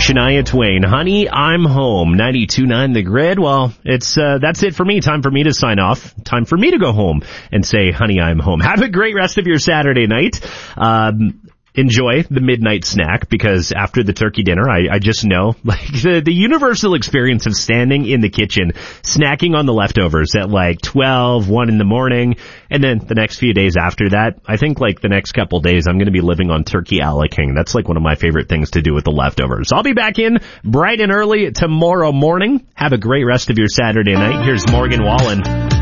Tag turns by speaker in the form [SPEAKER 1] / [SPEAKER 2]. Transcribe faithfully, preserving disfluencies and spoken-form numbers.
[SPEAKER 1] Shania Twain, Honey, I'm Home, ninety-two point nine The Grid. Well, it's, uh, that's it for me. Time for me to sign off. Time for me to go home and say, Honey, I'm Home. Have a great rest of your Saturday night. Um, enjoy the midnight snack, because after the turkey dinner, I, I just know, like, the, the universal experience of standing in the kitchen, snacking on the leftovers at like twelve, one in the morning, and then the next few days after that, I think like the next couple days, I'm going to be living on turkey a la king. That's like one of my favorite things to do with the leftovers. I'll be back in bright and early tomorrow morning. Have a great rest of your Saturday night. Here's Morgan Wallen.